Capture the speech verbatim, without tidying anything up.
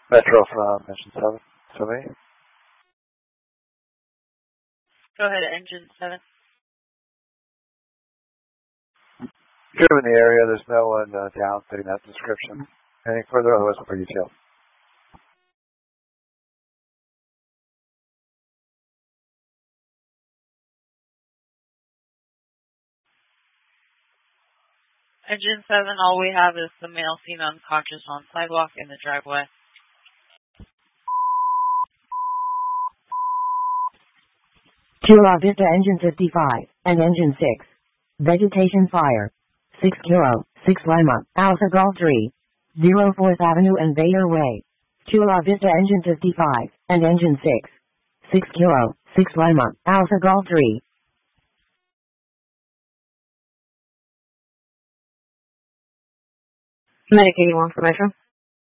Metro from Engine seven. To me. Go ahead, Engine seven. Driven the area, there's no one uh, down fitting that description. Anything further, otherwise for detail. Engine seven, all we have is the male seen unconscious on sidewalk in the driveway. Chula Vista Engine fifty-five, and Engine six. Vegetation fire. six Kilo, six Lima, Alpha Golf three. zero fourth Avenue and Bayer Way. Chula Vista Engine fifty-five, and Engine six. six Kilo, six Lima, Alpha Golf three. Medic eighty-one for Metro.